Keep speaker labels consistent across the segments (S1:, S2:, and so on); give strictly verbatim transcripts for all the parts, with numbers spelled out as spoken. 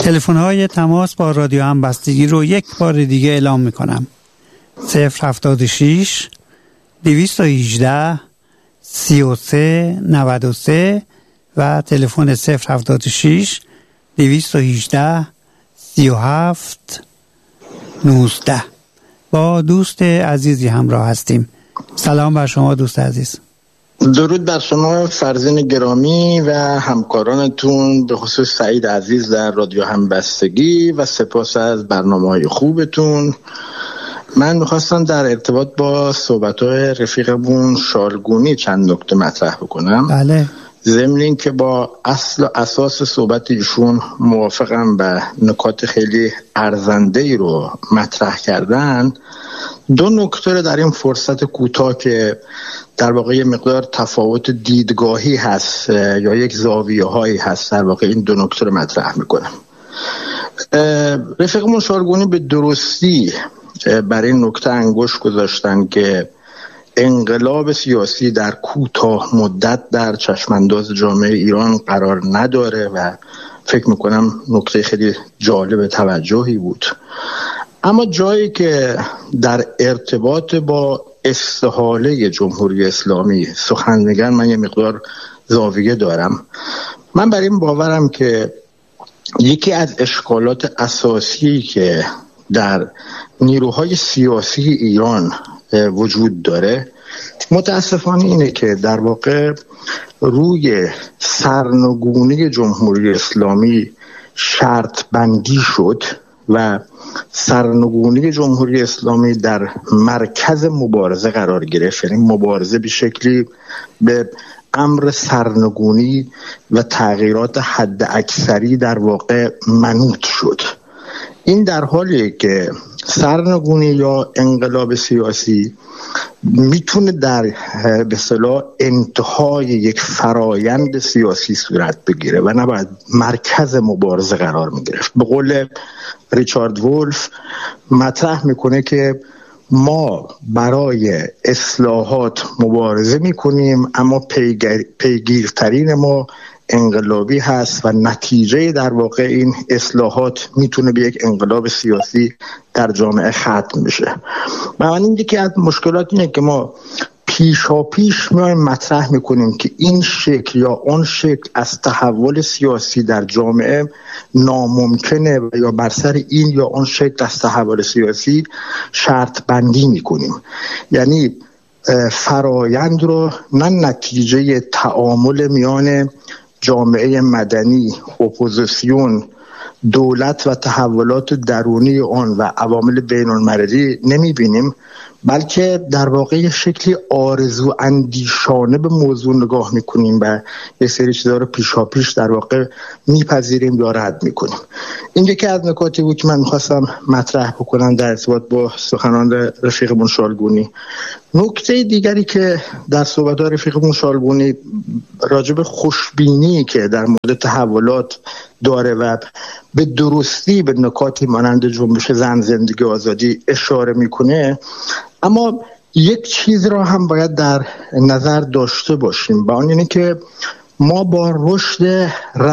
S1: تلفن‌های تماس با رادیو همبستگی رو یک بار دیگه اعلام میکنم: صفر هفتاد و شش دویست و هجده سی و سه نود و سه و تلفن صفر هفتاد و شش دویست و هجده سی و هفت نوزده. با دوست عزیزی همراه هستیم. سلام بر شما دوست عزیز.
S2: درود بر شما فرزین گرامی و همکارانتون، به خصوص سعید عزیز در رادیو همبستگی، و سپاس از برنامه‌های خوبتون. من میخواستم در ارتباط با صحبت‌های رفیقمون شالگونی چند نکته مطرح بکنم.
S1: بله.
S2: ضمن این که با اصل و اساس صحبت ایشون موافقم و نکات خیلی ارزنده‌ای رو مطرح کردن، دو نکته در این فرصت کوتاه که در واقع یه مقدار تفاوت دیدگاهی هست یا یک زاویه هایی هست، در واقع این دو نکته رو مطرح میکنم. رفیقمون شالگونی به درستی برای این نکته انگشت گذاشتن که انقلاب سیاسی در کوتاه مدت در چشمانداز جامعه ایران قرار نداره و فکر میکنم نکته خیلی جالب توجهی بود. اما جایی که در ارتباط با استحاله جمهوری اسلامی سخن میگن، من یه مقدار زاویه دارم. من بر این باورم که یکی از اشکالات اساسی که در نیروهای سیاسی ایران وجود داره متاسفانه اینه که در واقع روی سرنگونی جمهوری اسلامی شرط بندی شد و سرنگونی جمهوری اسلامی در مرکز مبارزه قرار گرفت. یعنی مبارزه به شکلی به امر سرنگونی و تغییرات حد اکثری در واقع منوط شد. این در حالیه که سرنگونی یا انقلاب سیاسی میتونه در به اصطلاح انتهای یک فرایند سیاسی صورت بگیره و نباید مرکز مبارزه قرار میگرفت. به قول ریچارد وولف مطرح میکنه که ما برای اصلاحات مبارزه میکنیم، اما پیگیر، پیگیرترین ما انقلابی هست و نتیجه در واقع این اصلاحات میتونه به یک انقلاب سیاسی در جامعه ختم بشه. معنی اینه که از مشکلات اینه که ما پیشا پیش میایم مطرح میکنیم که این شکل یا اون شکل از تحول سیاسی در جامعه ناممکنه و یا بر سر این یا اون شکل از تحول سیاسی شرط بندی میکنیم. یعنی فرایند رو نه نتیجه تعامل میان جامعه مدنی، اپوزیسیون، دولت و تحولات درونی آن و عوامل بین المللی نمیبینیم، بلکه در واقع شکلی آرزو اندیشانه به موضوع نگاه میکنیم و یه سری چیزا رو پیشا پیش در واقع میپذیریم یا رد میکنیم. این یکی از نکاتی بود که من میخواستم مطرح بکنم در ارتباط با سخنان رفیقمون شالگونی. نکته دیگری که در صحبت‌های رفیقمون شالگونی راجع به خوشبینی که در مورد تحولات داره و به درستی به نکاتی مانند جنبش زن، زندگی، آزادی اشاره میکنه، اما یک چیز را هم باید در نظر داشته باشیم، با آن اینه که ما با رشد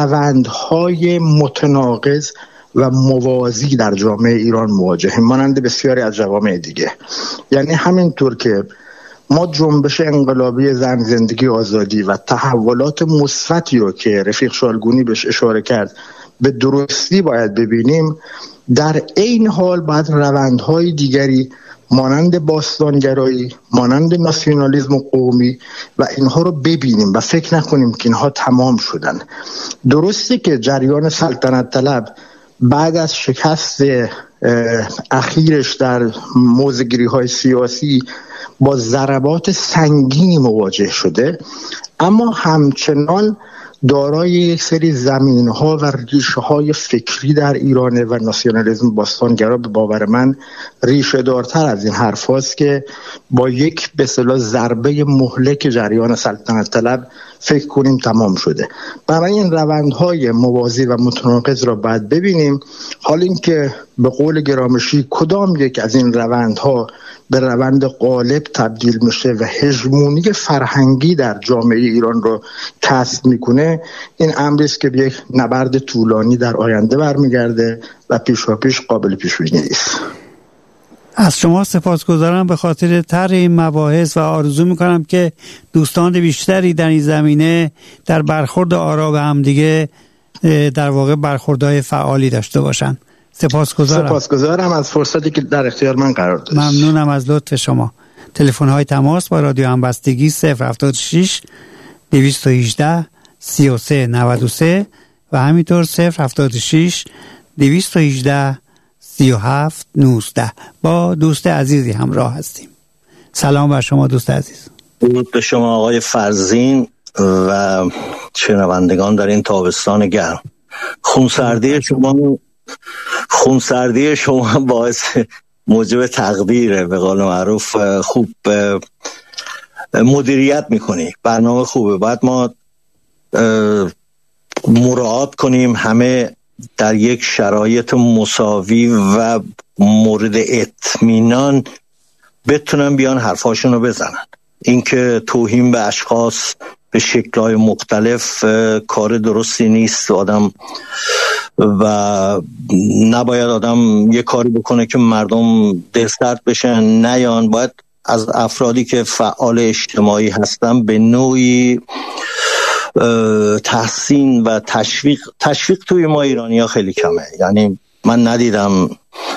S2: روندهای متناقض و موازی در جامعه ایران مواجهیم، مانند بسیاری از جوامع دیگه. یعنی همینطور که ما جنبش انقلابی زن، زندگی، آزادی و تحولات مثبتی رو که رفیق شالگونی بهش اشاره کرد به درستی باید ببینیم، در این حال باید روندهای دیگری مانند باستانگرایی، مانند ناسیونالیسم قومی و اینها رو ببینیم و فکر نکنیم که اینها تمام شدن. درسته که جریان سلطنت طلب بعد از شکست اخیرش در موضع‌گیری های سیاسی با ضربات سنگینی مواجه شده، اما همچنان دارای یک سری زمین‌ها و ریشه‌های فکری در ایرانه و ناسیونالیسم باستانگرا به باور من ریشه دارتر از این حرف هاست که با یک به اصطلاح ضربه مهلک جریان سلطنت طلب فکر کنیم تمام شده. برای این روندهای موازی و متناقض را باید ببینیم. حال این که به قول گرامشی کدام یک از این روندها به روند غالب تبدیل میشه و هژمونی فرهنگی در جامعه ایران رو کسب میکنه، این امری است که به یک نبرد طولانی در آینده برمیگرده و پیشاپیش قابل پیش بینی نیست.
S1: از شما سپاسگزارم به خاطر طرح این مباحث و آرزو میکنم که دوستان بیشتری در این زمینه در برخورد آرا به هم دیگه در واقع برخوردهای فعالی داشته باشن. سپاسگزارم.
S2: سپاسگزارم از فرصتی که در اختیار من قرار دادید.
S1: ممنونم از لطف شما. تلفن های تماس با رادیو همبستگی صفر هفتاد و شش دویست و هجده سی و سه نود و سه و همینطور صفر هفتاد و شش دویست و هجده سی و هفت نوزده. با دوست عزیزی همراه هستیم. سلام بر شما دوست عزیز.
S3: درود به شما آقای فرزین و شنوندگان در این تابستان گرم. خونسردی شما خونسردی شما باعث موجب تقدیره، به قول معروف خوب مدیریت میکنی، برنامه خوبه. بعد ما مراعات کنیم همه در یک شرایط مساوی و مورد اطمینان بتونن بیان حرفاشون رو بزنن. اینکه توهین به اشخاص به شکل‌های مختلف کار درستی نیست آدم، و نباید آدم یه کاری بکنه که مردم دلسرد بشن نیان. باید از افرادی که فعال اجتماعی هستن به نوعی تحسین و تشویق تشویق توی ما ایرانی ها خیلی کمه. یعنی من ندیدم،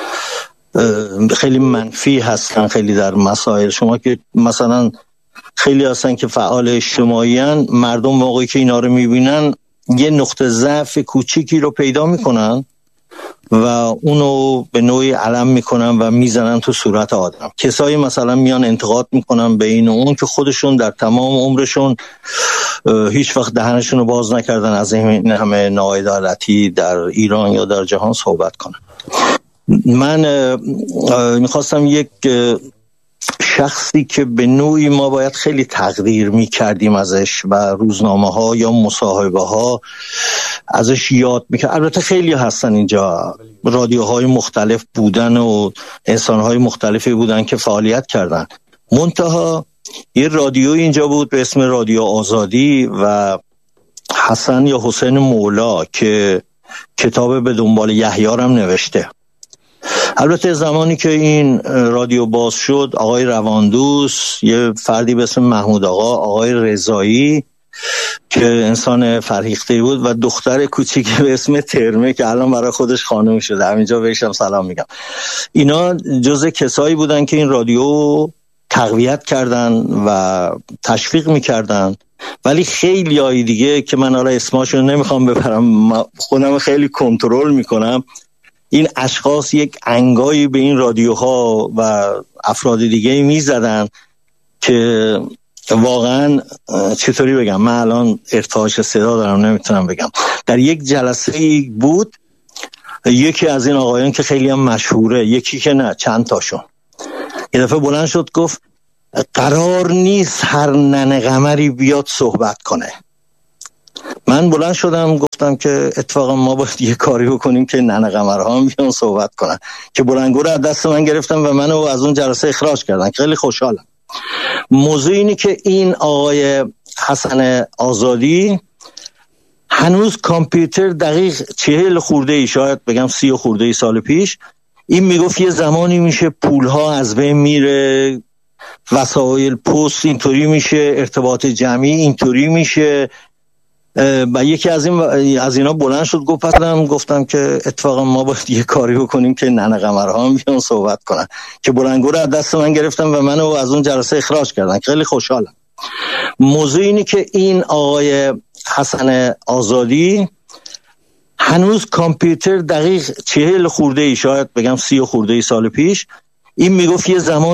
S3: خیلی منفی هستن خیلی در مسائل. شما که مثلا خیلی هستن که فعال اجتماعی هستن، مردم موقعی که اینا رو میبینن یه نقطه ضعف کوچیکی رو پیدا میکنن و اونو به نوعی علم میکنن و میزنن تو صورت آدم. کسایی مثلا میان انتقاد میکنن به این و اون که خودشون در تمام عمرشون هیچ وقت دهنشون رو باز نکردن از این همه ناعدالتی در ایران یا در جهان صحبت کنن. من میخواستم یک شخصی که به نوعی ما باید خیلی تقدیر میکردیم ازش و روزنامه ها یا مصاحبه ها ازش یاد میکرد. البته خیلی هستن اینجا، رادیوهای مختلف بودن و انسانهای مختلفی بودن که فعالیت کردن. منتها یه رادیو اینجا بود به اسم رادیو آزادی و حسن یا حسین مولا که کتاب به دنبال یحیی هم نوشته. البته زمانی که این رادیو باز شد، آقای رواندوس، یه فردی به اسم محمود آقا، آقای رضایی که انسان فرهیخته‌ای بود و دختر کوچیکی به اسم ترمه که الان برای خودش خانم شده، همینجا بهشم سلام میگم، اینا جزء کسایی بودن که این رادیو تقویت کردن و تشویق میکردن. ولی خیلی هایی دیگه که من حالا اسماشون نمیخوام ببرم، خودم خیلی کنترل میکنم، این اشخاص یک انگایی به این رادیوها و افراد دیگه میزدن که واقعا چطوری بگم، من الان ارتعاش صدا دارم نمیتونم بگم. در یک جلسه بود یکی از این آقایان که خیلی هم مشهوره، یکی که نه چند تاشون، یه دفعه بلند شد گفت قرار نیست هر ننه قمری بیاد صحبت کنه. من بلند شدم گفتم که اتفاقا ما باید یه کاری بکنیم که ننه قمرها هم بیان صحبت کنن، که بلندگو رو از دست من گرفتم و منو از اون جلسه اخراج کردن. خیلی خوشحالم. موضوع اینه که این آقای حسن آزادی هنوز کامپیوتر دقیق چهل خورده ای، شاید بگم سی و خورده ای سال پیش، این میگفت یه زمانی میشه پولها از بین میره، وسایل پست اینطوری میشه، ارتباط جمعی اینطوری میشه. و یکی از این از اینا بلند شد گفت پسرم، گفتم که اتفاقا ما باید یه کاری بکنیم که ننه قمرها هم بیان صحبت کنن، که بلندگو رو از دست من گرفتم و منو از اون جلسه اخراج کردن. خیلی خوشحالم. موضوع اینه که این آقای حسن آزادی هنوز کامپیوتر دقیق چهل خورده ای، شاید بگم سی و خورده ای سال پیش، این میگفت یه زمان